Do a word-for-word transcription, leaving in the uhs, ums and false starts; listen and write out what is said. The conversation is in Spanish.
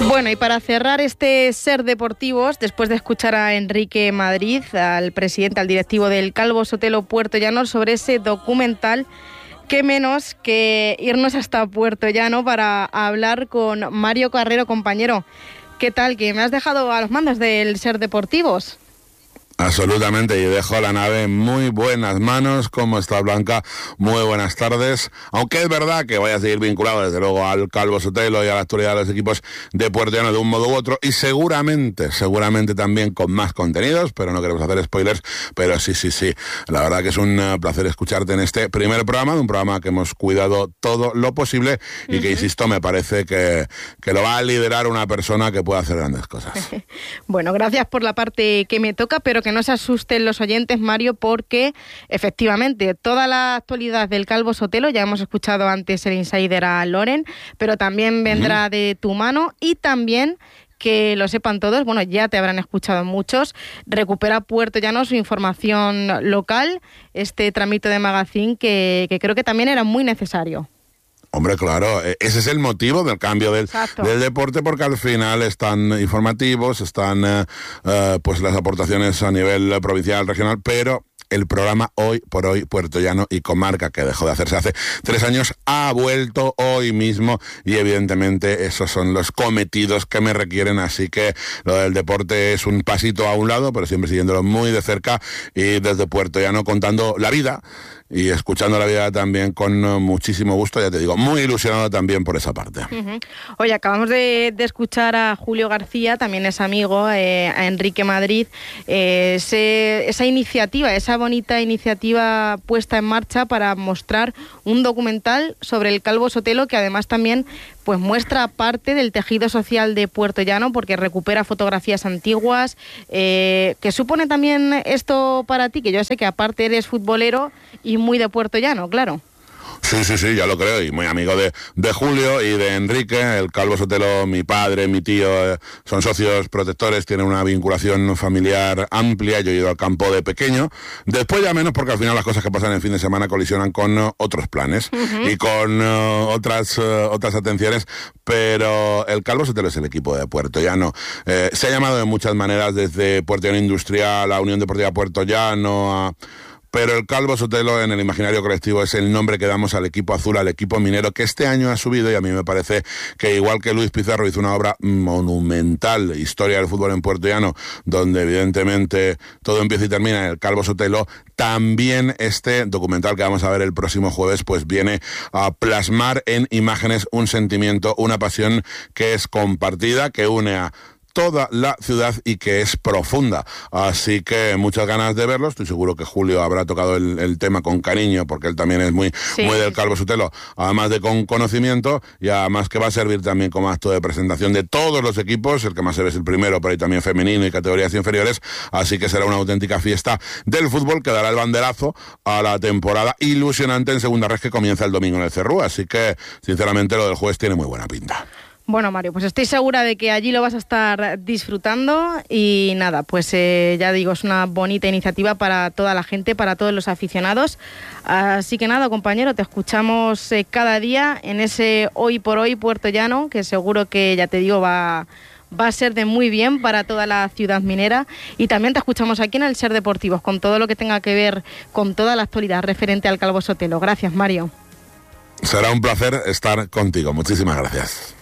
Bueno, y para cerrar este Ser Deportivos, después de escuchar a Enrique Madrid, al presidente, al directivo del Calvo Sotelo Puerto Llano, sobre ese documental, qué menos que irnos hasta Puerto Llano para hablar con Mario Carrero. Compañero, ¿qué tal? Que me has dejado a los mandos del Ser Deportivos. Absolutamente, y dejo la nave en muy buenas manos. ¿Cómo está, Blanca? Muy buenas tardes. Aunque es verdad que voy a seguir vinculado desde luego al Calvo Sotelo y a la actualidad de los equipos de Puerto Llano de un modo u otro, y seguramente, seguramente también con más contenidos, pero no queremos hacer spoilers, pero sí, sí, sí. La verdad que es un uh, placer escucharte en este primer programa, un programa que hemos cuidado todo lo posible y uh-huh. que, insisto, me parece que, que lo va a liderar una persona que puede hacer grandes cosas. Bueno, gracias por la parte que me toca, pero que no se asusten los oyentes, Mario, porque efectivamente toda la actualidad del Calvo Sotelo, ya hemos escuchado antes el insider a Loren, pero también vendrá uh-huh. de tu mano, y también, que lo sepan todos, bueno, ya te habrán escuchado muchos, recupera Puerto Llano su información local, este tramito de magazine que, que creo que también era muy necesario. Hombre, claro, ese es el motivo del cambio del, del deporte, porque al final están informativos, están eh, eh, pues las aportaciones a nivel provincial, regional, pero el programa Hoy por Hoy Puerto Llano y Comarca, que dejó de hacerse hace tres años, ha vuelto hoy mismo, y evidentemente esos son los cometidos que me requieren, así que lo del deporte es un pasito a un lado, pero siempre siguiéndolo muy de cerca, y desde Puerto Llano contando la vida y escuchando la vida también con muchísimo gusto, ya te digo, muy ilusionado también por esa parte. Uh-huh. Oye, acabamos de, de escuchar a Julio García, también es amigo, eh, a Enrique Madrid, eh, ese, esa iniciativa, esa bonita iniciativa puesta en marcha para mostrar un documental sobre el Calvo Sotelo, que además también pues muestra parte del tejido social de Puerto Llano, porque recupera fotografías antiguas. Eh, ¿Qué supone también esto para ti? Que yo sé que aparte eres futbolero y muy de Puerto Llano, claro. Sí, sí, sí, ya lo creo, y muy amigo de, de Julio y de Enrique. El Calvo Sotelo, mi padre, mi tío, eh, son socios protectores, tienen una vinculación familiar amplia. Yo he ido al campo de pequeño, después ya menos, porque al final las cosas que pasan en fin de semana colisionan con uh, otros planes uh-huh. y con uh, otras uh, otras atenciones, pero el Calvo Sotelo es el equipo de Puerto Llano. Eh, se ha llamado de muchas maneras, desde Puerto Llano Industrial, a Unión Deportiva Puerto Llano, a... pero el Calvo Sotelo en el imaginario colectivo es el nombre que damos al equipo azul, al equipo minero, que este año ha subido, y a mí me parece que igual que Luis Pizarro hizo una obra monumental, Historia del Fútbol en Puerto Llano, donde evidentemente todo empieza y termina en el Calvo Sotelo, también este documental que vamos a ver el próximo jueves pues viene a plasmar en imágenes un sentimiento, una pasión que es compartida, que une a toda la ciudad y que es profunda. Así que muchas ganas de verlo. Estoy seguro que Julio habrá tocado el, el tema con cariño, porque él también es muy, sí. muy del Calvo Sotelo, además de con conocimiento, y además que va a servir también como acto de presentación de todos los equipos. El que más se ve es el primero, pero hay también femenino y categorías inferiores, así que será una auténtica fiesta del fútbol que dará el banderazo a la temporada ilusionante en Segunda Red, que comienza el domingo en el Cerrú. Así que sinceramente lo del jueves tiene muy buena pinta. Bueno, Mario, pues estoy segura de que allí lo vas a estar disfrutando, y nada, pues eh, ya digo, es una bonita iniciativa para toda la gente, para todos los aficionados. Así que nada, compañero, te escuchamos eh, cada día en ese Hoy por Hoy Puerto Llano, que seguro que, ya te digo, va, va a ser de muy bien para toda la ciudad minera, y también te escuchamos aquí en el Ser Deportivos, con todo lo que tenga que ver con toda la actualidad referente al Calvo Sotelo. Gracias, Mario. Será un placer estar contigo. Muchísimas gracias.